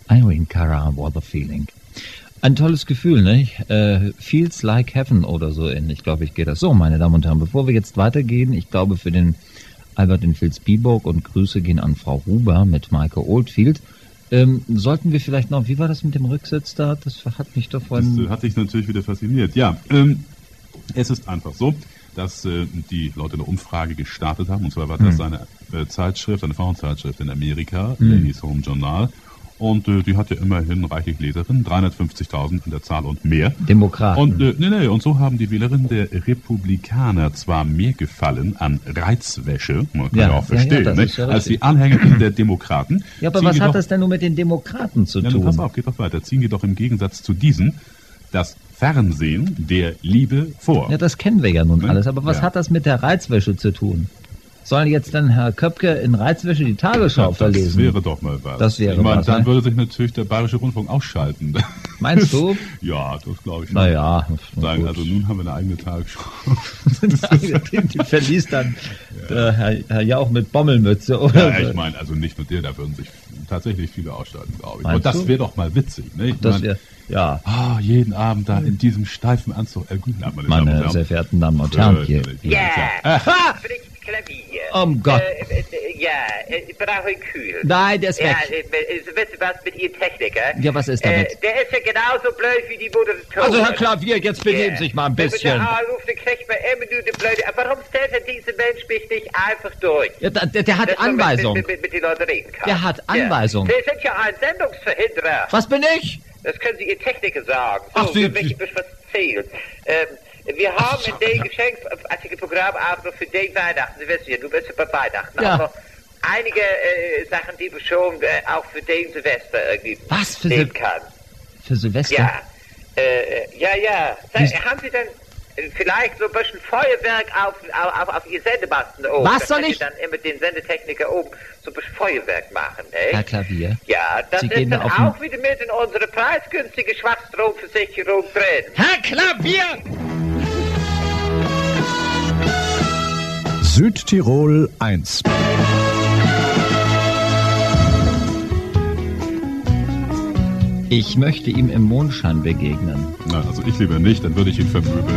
Irene Cara, What a Feeling. Ein tolles Gefühl, ne? Feels like heaven oder so ähnlich, glaube ich, geht das. So, meine Damen und Herren, bevor wir jetzt weitergehen, ich glaube für den Albert in Vilsbiburg und Grüße gehen an Frau Huber mit Maike Oldfield. Sollten wir vielleicht noch, wie war das mit dem Rücksitz da? Das hat mich davon... Das hat dich natürlich wieder fasziniert. Ja, es ist einfach so, dass die Leute eine Umfrage gestartet haben. Und zwar war das eine Zeitschrift, eine Frauenzeitschrift in Amerika, Ladies Home Journal. Und die hat ja immerhin reichlich Leserinnen, 350.000 in der Zahl und mehr. Demokraten. Und und so haben die Wählerinnen der Republikaner zwar mehr Gefallen an Reizwäsche, man kann ja auch verstehen, als die Anhängerinnen der Demokraten. Ja, aber was hat das denn nun mit den Demokraten zu tun? Nun pass auf, geht doch weiter. Ziehen jedoch im Gegensatz zu diesen das Fernsehen der Liebe vor. Ja, das kennen wir ja nun alles. Aber was hat das mit der Reizwäsche zu tun? Soll jetzt dann Herr Köpke in Reizwäsche die Tagesschau verlesen? Das wäre doch mal was. Das wäre was. Dann würde sich natürlich der Bayerische Rundfunk ausschalten. Meinst du? Ja, das glaube ich schon. Naja. Sagen, also nun haben wir eine eigene Tagesschau. Die verliest dann Herr Jauch mit Bommelmütze, oder? Ja, ich meine, also nicht nur der, da würden sich tatsächlich viele ausschalten, glaube ich. Meinst Und das wäre doch mal witzig, ne? Das wäre, ja. Jeden Abend da in diesem steifen Anzug. Guten Abend, meine sehr verehrten Damen und Herren hier. Ja, Klavier. Gott. Brauche ich kühl. Nein, der ist weg. Wisst ihr was mit Ihrem Techniker? Ja, was ist damit? Der ist ja genauso blöd wie die Moderatorin. Also, Herr Klavier, jetzt benehmen Sie sich mal ein bisschen. Wenn man da anruft, dann kriegt man immer nur die blöde... Warum stellt er dieser Mensch mich nicht einfach durch? Ja, der hat Anweisung. Mit den Leuten reden kann. Der hat Anweisung. Sie sind ja ein Sendungsverhinderer. Was bin ich? Das können Sie Ihr Techniker sagen. Ach, Sie... Wenn ich was erzählt. Wir haben in dem Geschenksartikelprogramm auch noch für den Weihnachten, Sie wissen ja, du bist ja bei Weihnachten, auch noch einige Sachen, die wir schon auch für den Silvester irgendwie nehmen kann. Für Silvester? Ja. Haben Sie denn vielleicht so ein bisschen Feuerwerk auf Ihr Sendemasten oben? Was soll ich? Dann immer den Sendetechniker oben so ein bisschen Feuerwerk machen, ne? Herr Klavier. Ja, das Sie ist dann auch wieder mit in unsere preisgünstige Schwachstromversicherung drin. Herr Klavier! Südtirol 1. Ich möchte ihm im Mondschein begegnen. Nein, also ich lieber nicht, dann würde ich ihn vermöbeln.